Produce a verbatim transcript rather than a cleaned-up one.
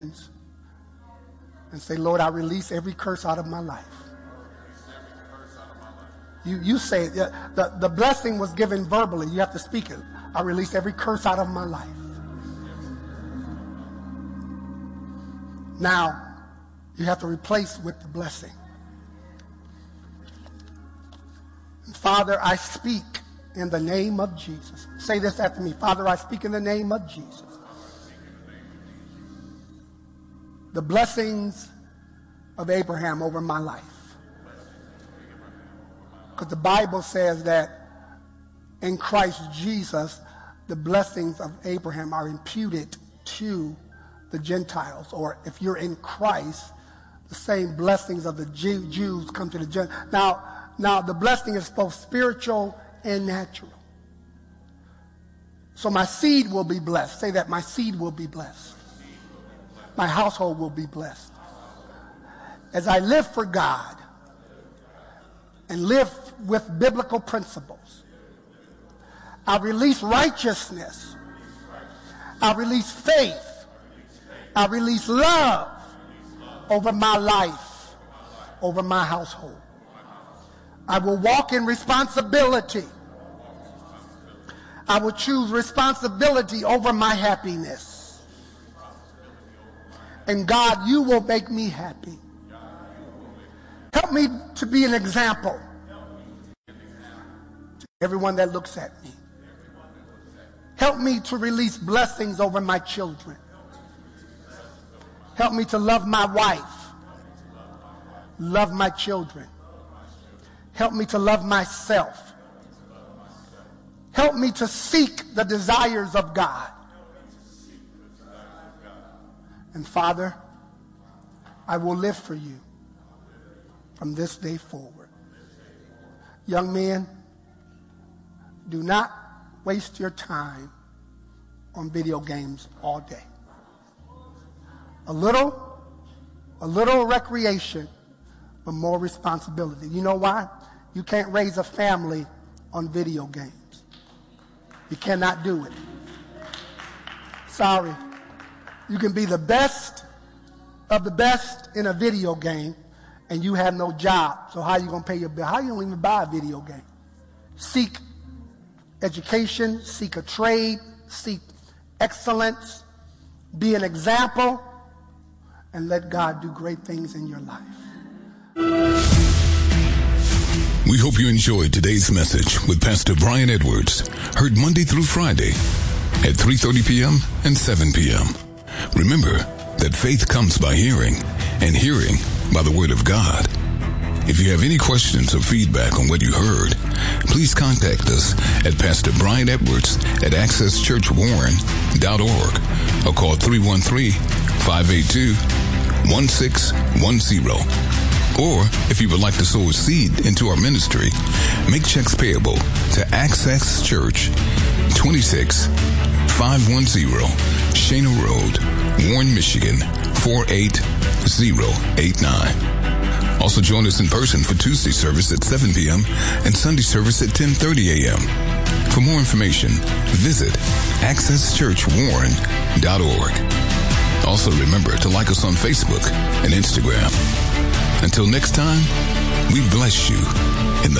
and say, Lord, I release every curse out of my life. You, you say it. The, the blessing was given verbally. You have to speak it. I release every curse out of my life. Now, you have to replace with the blessing. Father, I speak in the name of Jesus. Say this after me. Father, I speak in the name of Jesus. The blessings of Abraham over my life. Because the Bible says that in Christ Jesus, the blessings of Abraham are imputed to the Gentiles. Or if you're in Christ, the same blessings of the Jew, Jews come to the Gentiles. Now, now, the blessing is both spiritual and natural. So my seed will be blessed. Say that, my seed will be blessed. My household will be blessed. As I live for God and live with biblical principles, I release righteousness. I release faith. I release love over my life, over my household. I will walk in responsibility. I will choose responsibility over my happiness. And God, you will make me happy. Help me to be an example to everyone that looks at me. Help me to release blessings over my children. Help me to love my wife, love my children. Help me to love myself. Help me to seek the desires of God. And Father, I will live for you from this day forward. Young men, do not waste your time on video games all day. A little, a little recreation, but more responsibility. You know why? You can't raise a family on video games. You cannot do it. Sorry. You can be the best of the best in a video game, and you have no job. So how are you going to pay your bill? How you don't even buy a video game? Seek education, seek a trade, seek excellence, be an example, and let God do great things in your life. We hope you enjoyed today's message with Pastor Brian Edwards, heard Monday through Friday at three thirty p.m. and seven p.m. Remember that faith comes by hearing, and hearing by the Word of God. If you have any questions or feedback on what you heard, please contact us at Pastor Brian Edwards at access church warren dot org or call three one three, five eight two, one six one zero. Or, if you would like to sow a seed into our ministry, make checks payable to Access Church, twenty-six five ten Shana Road, Warren, Michigan, four eight zero eight nine. Also join us in person for Tuesday service at seven p.m. and Sunday service at ten thirty a.m. For more information, visit access church warren dot org. Also remember to like us on Facebook and Instagram. Until next time, we bless you in the